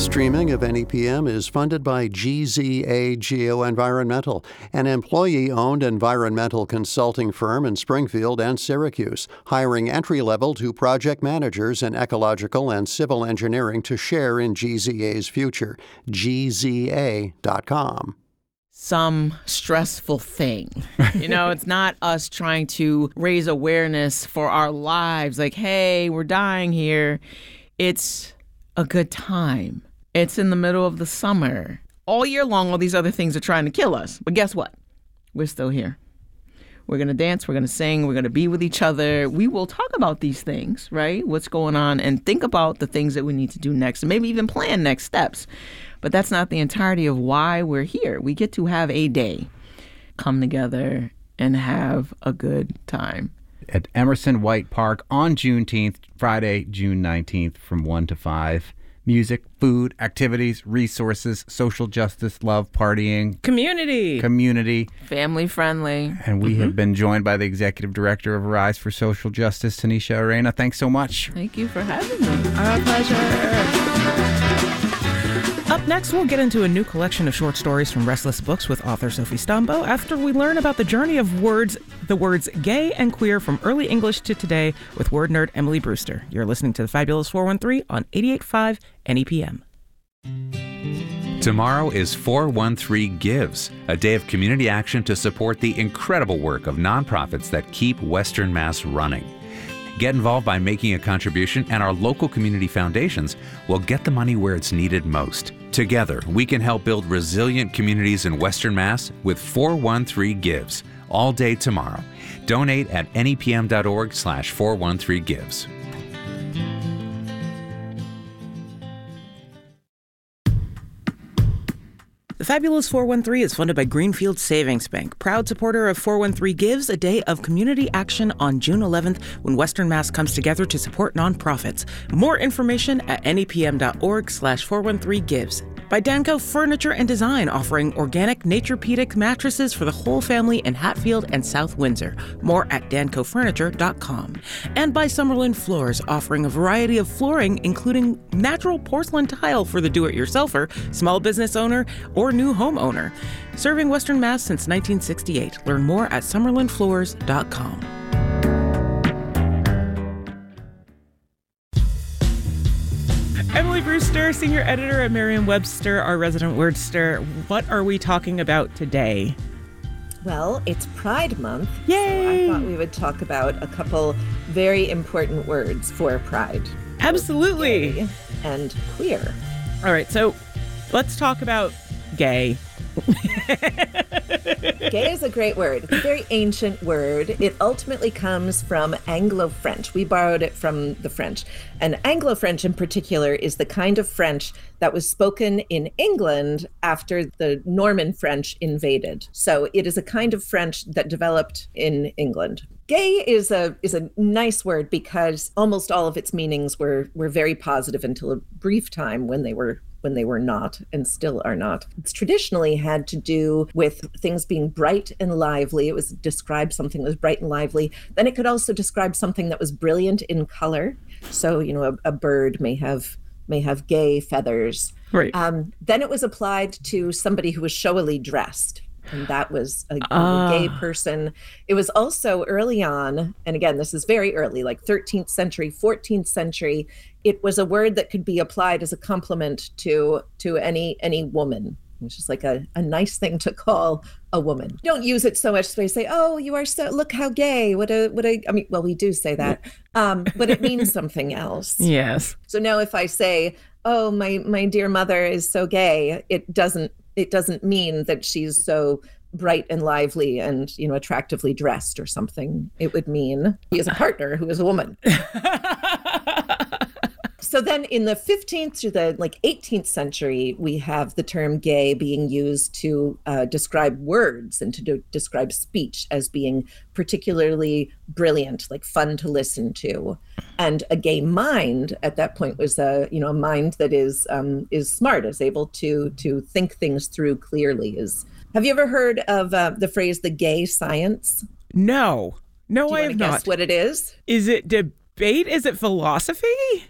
streaming of NEPM is funded by GZA Geoenvironmental, an employee-owned environmental consulting firm in Springfield and Syracuse, hiring entry-level to project managers in ecological and civil engineering to share in GZA's future. GZA.com. Some stressful thing. It's not us trying to raise awareness for our lives. Like, hey, we're dying here. It's a good time. It's in the middle of the summer. All year long, all these other things are trying to kill us. But guess what? We're still here. We're going to dance. We're going to sing. We're going to be with each other. We will talk about these things, right? What's going on, and think about the things that we need to do next, and maybe even plan next steps. But that's not the entirety of why we're here. We get to have a day, come together, and have a good time. At Emerson White Park on Juneteenth, Friday, June 19th from 1 to 5. Music, food, activities, resources, social justice, love, partying. Community. Family friendly. And we have been joined by the Executive Director of Arise for Social Justice, Tanisha Arena. Thanks so much. Thank you for having me. Our pleasure. Up next, we'll get into a new collection of short stories from Restless Books with author Sophie Stambo after we learn about the journey of the words gay and queer from early English to today with word nerd Emily Brewster. You're listening to the Fabulous 413 on 88.5 NEPM. Tomorrow is 413 Gives, a day of community action to support the incredible work of nonprofits that keep Western Mass running. Get involved by making a contribution, and our local community foundations will get the money where it's needed most. Together, we can help build resilient communities in Western Mass with 413 Gives, all day tomorrow. Donate at nepm.org/413gives. The Fabulous 413 is funded by Greenfield Savings Bank, proud supporter of 413 Gives, a day of community action on June 11th when Western Mass comes together to support nonprofits. More information at nepm.org/413gives. By Danco Furniture and Design, offering organic Naturepedic mattresses for the whole family in Hatfield and South Windsor. More at dancofurniture.com. And by Summerlin Floors, offering a variety of flooring, including natural porcelain tile for the do-it-yourselfer, small business owner, or new homeowner. Serving Western Mass since 1968. Learn more at summerlinfloors.com. Emily Brewster, senior editor at Merriam-Webster, our resident wordster. What are we talking about today? Well, it's Pride Month. Yay! So I thought we would talk about a couple very important words for Pride. Absolutely. Gay and queer. All right, so let's talk about gay. Gay is a great word. It's a very ancient word. It ultimately comes from Anglo-French. We borrowed it from the French. And Anglo-French in particular is the kind of French that was spoken in England after the Norman French invaded. So it is a kind of French that developed in England. Gay is a nice word because almost all of its meanings were very positive until a brief time when they were not, and still are not. It's traditionally had to do with things being bright and lively. It was described something that was bright and lively. Then it could also describe something that was brilliant in color. So, a bird may have gay feathers. Right. Then it was applied to somebody who was showily dressed. And that was a gay person. It was also early on, and again, this is very early, like 13th century, 14th century, it was a word that could be applied as a compliment to any woman, which is like a nice thing to call a woman. You don't use it so much, so we say, oh, you are so, look how gay, well, we do say that, but it means something else. Yes. So now if I say, oh, my dear mother is so gay, it doesn't mean that she's so bright and lively and, attractively dressed or something. It would mean he has a partner who is a woman. So then in the 15th to the 18th century, we have the term gay being used to describe words and to describe speech as being particularly brilliant, like fun to listen to. And a gay mind at that point was a mind that is smart, is able to think things through clearly. Have you ever heard of the phrase the gay science? No, Do you I have not. Guess what it is? Is it debate? Is it philosophy?